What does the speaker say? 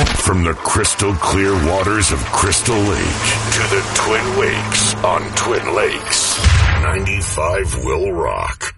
From the crystal clear waters of Crystal Lake to the Twin Lakes on Twin Lakes, 95 will rock.